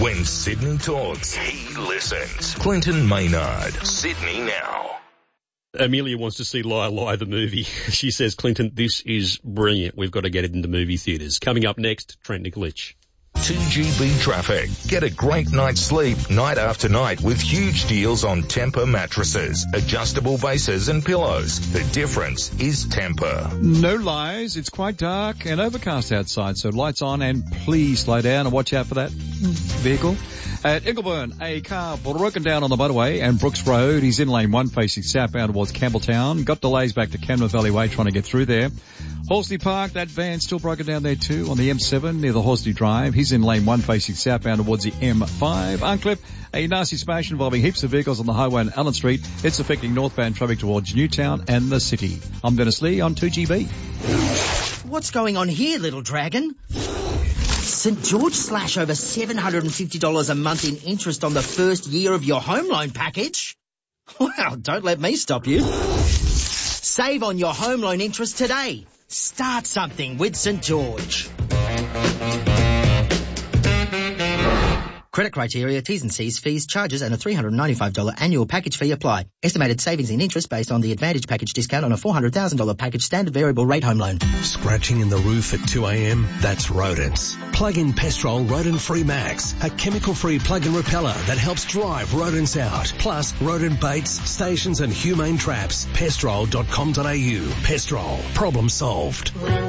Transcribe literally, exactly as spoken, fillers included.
When Sydney talks, he listens. Clinton Maynard, Sydney Now. Amelia wants to see Lie Lie the movie. She says, Clinton, this is brilliant. We've got to get it into movie theatres. Coming up next, Trent Nikolic. two G B traffic. Get a great night's sleep night after night with huge deals on Tempur mattresses, adjustable bases and pillows. The difference is Tempur. No lies. It's quite dark and overcast outside, so lights on and please slow down and watch out for that vehicle. At Ingleburn, a car broken down on the motorway and Brooks Road. He's in lane one facing southbound towards Campbelltown. Got delays back to Canberra Valley Way trying to get through there. Horsley Park, that van's still broken down there too on the M seven near the Horsley Drive. He's in lane one facing southbound towards the M five. Uncliffe, a nasty smash involving heaps of vehicles on the highway on Allen Street. It's affecting northbound traffic towards Newtown and the city. I'm Dennis Lee on two G B. What's going on here, little dragon? St George slash over seven hundred fifty dollars a month in interest on the first year of your home loan package? Well, don't let me stop you. Save on your home loan interest today. Start something with St George. Credit criteria, T's and C's, fees, charges and a three hundred ninety-five dollars annual package fee apply. Estimated savings in interest based on the Advantage package discount on a four hundred thousand dollars package standard variable rate home loan. Scratching in the roof at two a.m? That's rodents. Plug in Pestrol Rodent Free Max, a chemical-free plug-in repeller that helps drive rodents out. Plus, rodent baits, stations and humane traps. Pestrol dot com dot a u. Pestrol. Problem solved.